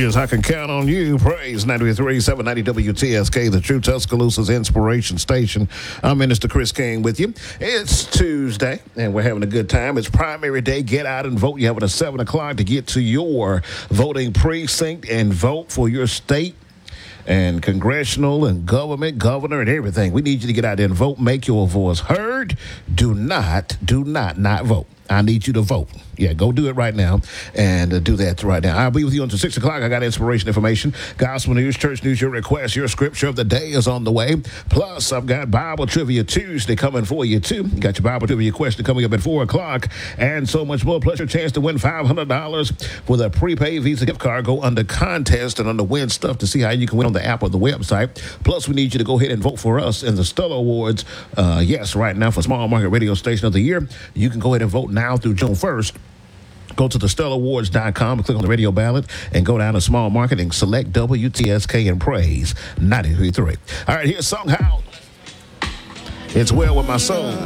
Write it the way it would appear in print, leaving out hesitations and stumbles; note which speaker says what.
Speaker 1: Yes, I can count on you. Praise 93.3, 790 WTSK, the True Tuscaloosa's inspiration station. I'm Minister Chris King with you. It's Tuesday, and we're having a good time. It's primary day. Get out and vote. You're having a 7 o'clock to get to your voting precinct and vote for your state and congressional and government, governor, and everything. We need you to get out there and vote. Make your voice heard. Do not not vote. I need you to vote. Yeah, go do it right now and do that right now. I'll be with you until 6 o'clock. I got inspiration information, gospel news, church news, your request, your scripture of the day is on the way. Plus, I've got Bible Trivia Tuesday coming for you, too. You got your Bible Trivia question coming up at 4 o'clock and so much more. Plus, your chance to win $500 with a prepaid Visa gift card. Go under contest and under win stuff to see how you can win on the app or the website. Plus, we need you to go ahead and vote for us in the Stellar Awards. Yes, right now for Small Market Radio Station of the Year. You can go ahead and vote now through June 1st. Go to thestellarawards.com and click on the radio ballot and go down to Small Market and select WTSK and Praise 93.3. All right, here's Song House. It's Well With My Soul.